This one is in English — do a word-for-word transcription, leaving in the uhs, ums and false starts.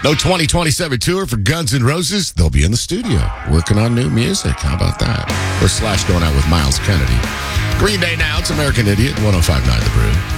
No twenty twenty-seven tour for Guns N' Roses. They'll be in the studio working on new music. How about that? Or Slash going out with Miles Kennedy. Green Day now. It's American Idiot. one oh five point nine The Brew.